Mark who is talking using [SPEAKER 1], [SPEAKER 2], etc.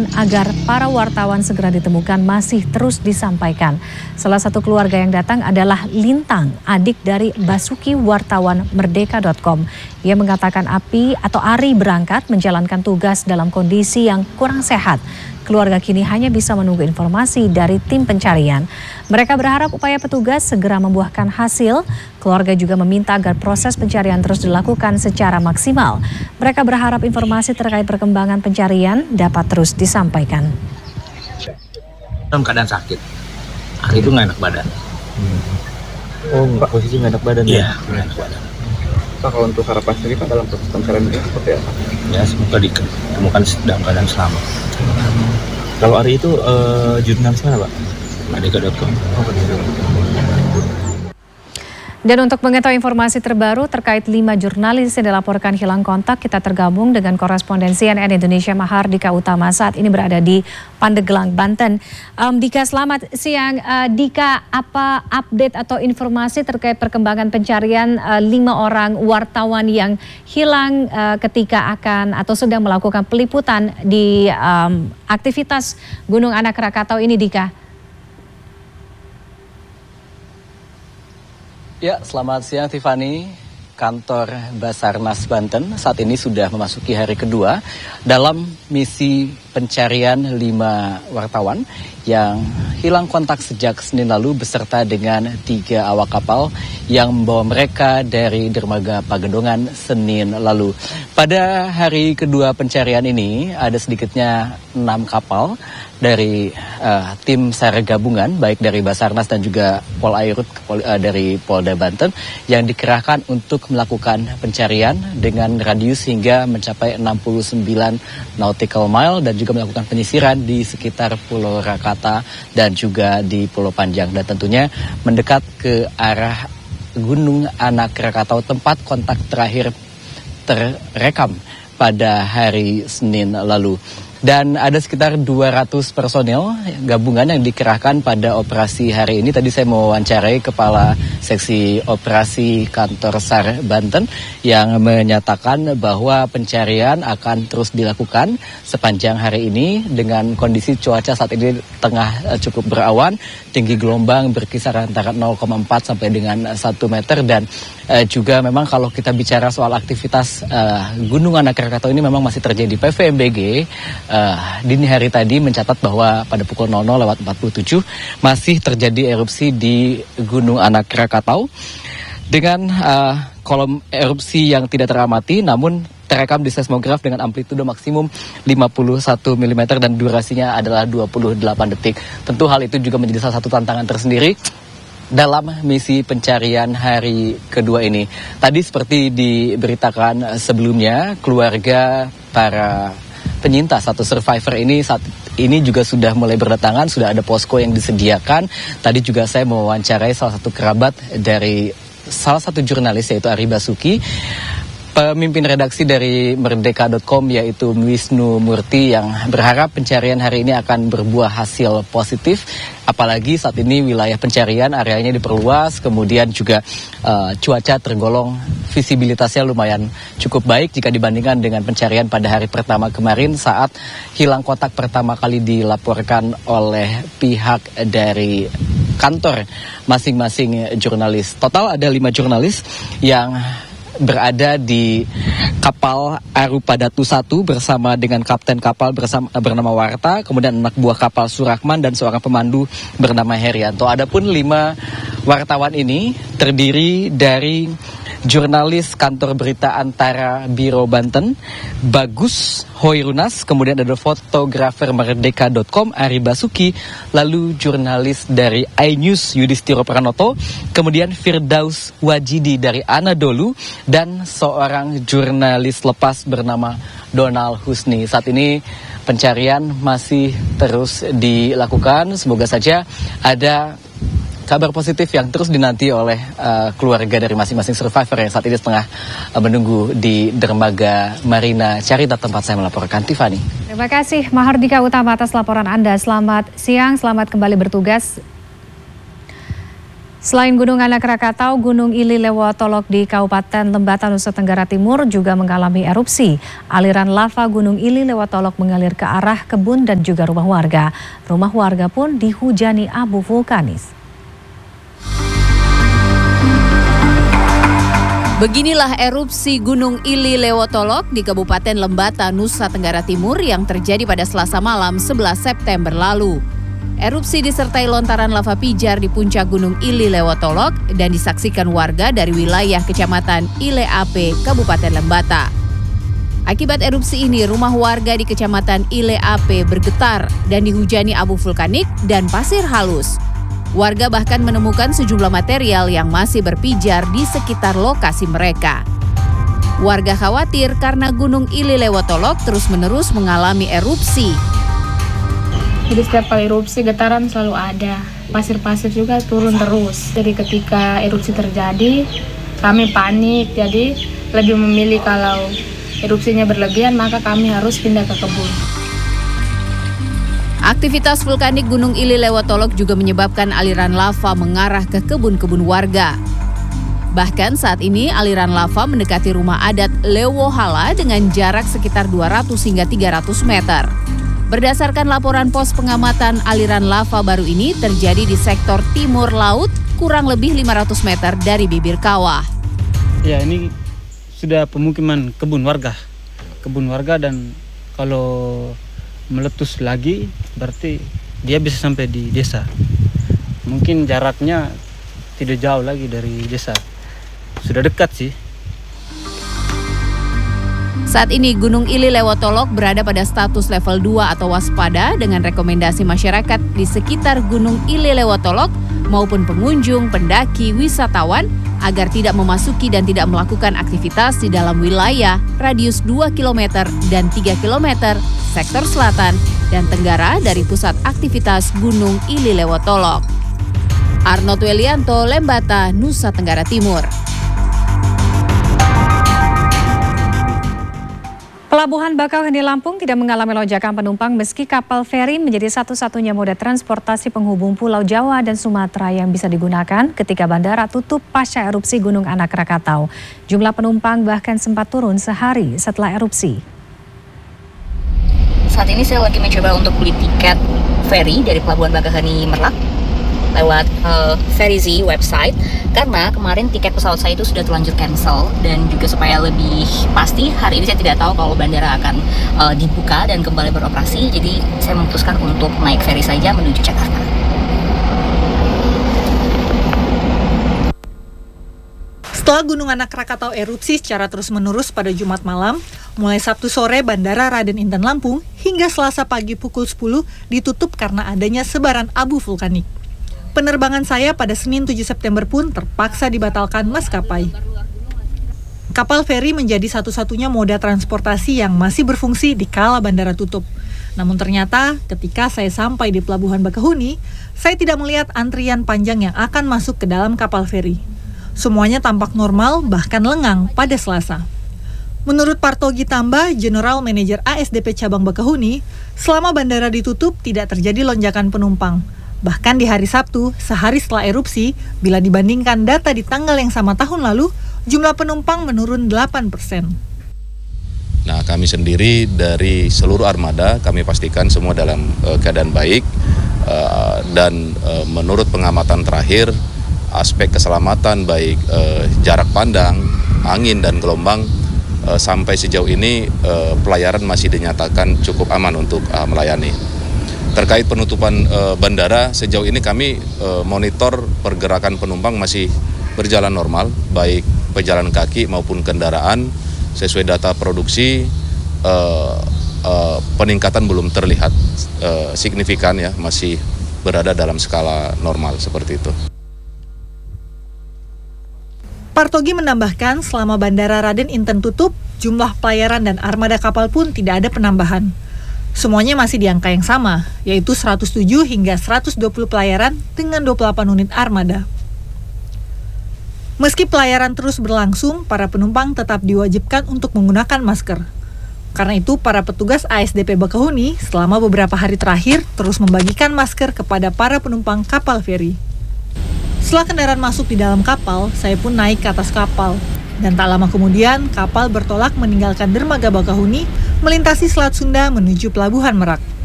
[SPEAKER 1] agar para wartawan segera ditemukan masih terus disampaikan. Salah satu keluarga yang datang adalah Lintang, adik dari Basuki wartawan Merdeka.com. Ia mengatakan Ari berangkat menjalankan tugas dalam kondisi yang kurang sehat. Keluarga kini hanya bisa menunggu informasi dari tim pencarian. Mereka berharap upaya petugas segera membuahkan hasil. Keluarga juga meminta agar proses pencarian terus dilakukan secara maksimal. Mereka berharap informasi terkait perkembangan pencarian dapat terus disampaikan.
[SPEAKER 2] Dalam keadaan sakit, Ari itu nggak enak badan.
[SPEAKER 3] Oh, posisi nggak enak badan
[SPEAKER 2] ya? Iya, nggak enak badan.
[SPEAKER 3] Pak, kalau untuk harapan sendiri Pak dalam proses pencarian ini seperti apa?
[SPEAKER 2] Ya, semoga ditemukan dalam keadaan selamat.
[SPEAKER 3] Kalau Ari itu jurnalis mana Pak?
[SPEAKER 2] Merdeka.com.
[SPEAKER 1] Dan untuk mengetahui informasi terbaru terkait 5 jurnalis yang dilaporkan hilang kontak, kita tergabung dengan koresponden CNN Indonesia Mahardika Utama saat ini berada di Pandeglang, Banten. Dika, selamat siang. Dika, apa update atau informasi terkait perkembangan pencarian 5 orang wartawan yang hilang ketika akan atau sedang melakukan peliputan di aktivitas Gunung Anak Krakatau ini, Dika?
[SPEAKER 4] Ya, selamat siang Tiffany. Kantor Basarnas Banten saat ini sudah memasuki hari kedua dalam misi pencarian 5 wartawan yang hilang kontak sejak Senin lalu beserta dengan 3 awak kapal yang membawa mereka dari dermaga Pagendongan Senin lalu. Pada hari kedua pencarian ini ada sedikitnya 6 kapal dari tim SAR gabungan baik dari Basarnas dan juga Polairut dari Polda Banten yang dikerahkan untuk melakukan pencarian dengan radius hingga mencapai 69 nautical mile dan juga melakukan penyisiran di sekitar Pulau Rakata dan juga di Pulau Panjang dan tentunya mendekat ke arah Gunung Anak Krakatau tempat kontak terakhir terekam pada hari Senin lalu. Dan ada sekitar 200 personel gabungan yang dikerahkan pada operasi hari ini. Tadi saya mewawancarai Kepala Seksi Operasi Kantor SAR Banten yang menyatakan bahwa pencarian akan terus dilakukan sepanjang hari ini dengan kondisi cuaca saat ini tengah cukup berawan, tinggi gelombang berkisar antara 0,4 sampai dengan 1 meter dan juga memang kalau kita bicara soal aktivitas Gunung Anak Krakatau ini memang masih terjadi. PVMBG dini hari tadi mencatat bahwa pada pukul 00:47 masih terjadi erupsi di Gunung Anak Krakatau dengan kolom erupsi yang tidak teramati namun terekam di seismograf dengan amplitudo maksimum 51 mm dan durasinya adalah 28 detik. Tentu hal itu juga menjadi salah satu tantangan tersendiri dalam misi pencarian hari kedua ini. Tadi seperti diberitakan sebelumnya, keluarga para penyintas atau survivor ini saat ini juga sudah mulai berdatangan, sudah ada posko yang disediakan. Tadi juga saya mewawancarai salah satu kerabat dari salah satu jurnalis yaitu Ari Basuki. Pemimpin redaksi dari Merdeka.com yaitu Wisnu Murti yang berharap pencarian hari ini akan berbuah hasil positif. Apalagi saat ini wilayah pencarian areanya diperluas, kemudian juga cuaca tergolong visibilitasnya lumayan cukup baik jika dibandingkan dengan pencarian pada hari pertama kemarin saat hilang kontak pertama kali dilaporkan oleh pihak dari kantor masing-masing jurnalis. Total ada 5 jurnalis yang berada di kapal Arupa Datu 1 bersama dengan kapten kapal bernama Warta, kemudian anak buah kapal Surakman dan seorang pemandu bernama Herianto. Adapun 5 wartawan ini terdiri dari jurnalis kantor berita Antara Biro Banten, Bagus Hoirunas, kemudian ada fotografer Merdeka.com Ari Basuki, lalu jurnalis dari iNews Yudhistiro Pranoto, kemudian Firdaus Wajidi dari Anadolu, dan seorang jurnalis lepas bernama Donald Husni. Saat ini pencarian masih terus dilakukan, semoga saja ada kabar positif yang terus dinanti oleh keluarga dari masing-masing survivor yang saat ini tengah menunggu di dermaga Marina Carita tempat saya melaporkan. Tiffany.
[SPEAKER 1] Terima kasih Mahardika Utama atas laporan Anda. Selamat siang, selamat kembali bertugas. Selain Gunung Anak Rakatau, Gunung Ili Lewotolok di Kabupaten Lembata, Nusa Tenggara Timur juga mengalami erupsi. Aliran lava Gunung Ili Lewotolok mengalir ke arah kebun dan juga rumah warga. Rumah warga pun dihujani abu vulkanis.
[SPEAKER 5] Beginilah erupsi Gunung Ili Lewotolok di Kabupaten Lembata, Nusa Tenggara Timur yang terjadi pada Selasa malam 11 September lalu. Erupsi disertai lontaran lava pijar di puncak Gunung Ili Lewotolok dan disaksikan warga dari wilayah Kecamatan Ile Ape, Kabupaten Lembata. Akibat erupsi ini, rumah warga di Kecamatan Ile Ape bergetar dan dihujani abu vulkanik dan pasir halus. Warga bahkan menemukan sejumlah material yang masih berpijar di sekitar lokasi mereka. Warga khawatir karena Gunung Ili Lewotolok terus-menerus mengalami erupsi.
[SPEAKER 6] Jadi setiap kali erupsi getaran selalu ada, pasir-pasir juga turun terus. Jadi ketika erupsi terjadi, kami panik, jadi lebih memilih kalau erupsinya berlebihan maka kami harus pindah ke kebun.
[SPEAKER 5] Aktivitas vulkanik Gunung Ili Lewotolok juga menyebabkan aliran lava mengarah ke kebun-kebun warga. Bahkan saat ini aliran lava mendekati rumah adat Lewohala dengan jarak sekitar 200 hingga 300 meter. Berdasarkan laporan pos pengamatan, aliran lava baru ini terjadi di sektor timur laut, kurang lebih 500 meter dari bibir kawah.
[SPEAKER 7] Ya, ini sudah pemukiman kebun warga dan kalau meletus lagi berarti dia bisa sampai di desa. Mungkin jaraknya tidak jauh lagi dari desa, sudah dekat sih.
[SPEAKER 5] Saat ini Gunung Ili Lewotolok berada pada status level 2 atau waspada dengan rekomendasi masyarakat di sekitar Gunung Ili Lewotolok maupun pengunjung, pendaki, wisatawan agar tidak memasuki dan tidak melakukan aktivitas di dalam wilayah radius 2 km dan 3 km sektor selatan dan tenggara dari pusat aktivitas Gunung Ili Lewotolok. Arnold Welianto, Lembata, Nusa Tenggara Timur.
[SPEAKER 1] Pelabuhan Bakauheni Lampung tidak mengalami lonjakan penumpang meski kapal feri menjadi satu-satunya moda transportasi penghubung Pulau Jawa dan Sumatera yang bisa digunakan ketika bandara tutup pasca erupsi Gunung Anak Rakatau. Jumlah penumpang bahkan sempat turun sehari setelah erupsi.
[SPEAKER 8] Saat ini saya lagi mencoba untuk beli tiket feri dari Pelabuhan Bakauheni Merak lewat Ferry website karena kemarin tiket pesawat saya itu sudah terlanjur cancel, dan juga supaya lebih pasti hari ini saya tidak tahu kalau bandara akan dibuka dan kembali beroperasi, jadi saya memutuskan untuk naik ferry saja menuju Jakarta.
[SPEAKER 9] Setelah Gunung Anak Rakatau erupsi secara terus-menerus pada Jumat malam, mulai Sabtu sore Bandara Raden Inten Lampung hingga Selasa pagi pukul 10 ditutup karena adanya sebaran abu vulkanik. Penerbangan saya pada Senin 7 September pun terpaksa dibatalkan maskapai. Kapal feri menjadi satu-satunya moda transportasi yang masih berfungsi di kala bandara tutup. Namun ternyata ketika saya sampai di Pelabuhan Bakauheni, saya tidak melihat antrian panjang yang akan masuk ke dalam kapal feri. Semuanya tampak normal, bahkan lengang pada Selasa. Menurut Partogi Tamba, General Manager ASDP Cabang Bakauheni, selama bandara ditutup tidak terjadi lonjakan penumpang. Bahkan di hari Sabtu, sehari setelah erupsi, bila dibandingkan data di tanggal yang sama tahun lalu, jumlah penumpang menurun 8%.
[SPEAKER 10] Nah, kami sendiri dari seluruh armada, kami pastikan semua dalam keadaan baik, dan menurut pengamatan terakhir, aspek keselamatan baik jarak pandang, angin, dan gelombang, sampai sejauh ini pelayaran masih dinyatakan cukup aman untuk melayani. Terkait penutupan bandara, sejauh ini kami monitor pergerakan penumpang masih berjalan normal, baik pejalan kaki maupun kendaraan. Sesuai data produksi, peningkatan belum terlihat signifikan ya, masih berada dalam skala normal seperti itu.
[SPEAKER 9] Partogi menambahkan selama Bandara Raden Inten tutup, jumlah pelayaran dan armada kapal pun tidak ada penambahan. Semuanya masih di angka yang sama, yaitu 107 hingga 120 pelayaran dengan 28 unit armada. Meski pelayaran terus berlangsung, para penumpang tetap diwajibkan untuk menggunakan masker. Karena itu, para petugas ASDP Bakauheni selama beberapa hari terakhir terus membagikan masker kepada para penumpang kapal feri. Setelah kendaraan masuk di dalam kapal, saya pun naik ke atas kapal. Dan tak lama kemudian, kapal bertolak meninggalkan dermaga Bakahuni, melintasi Selat Sunda menuju Pelabuhan Merak.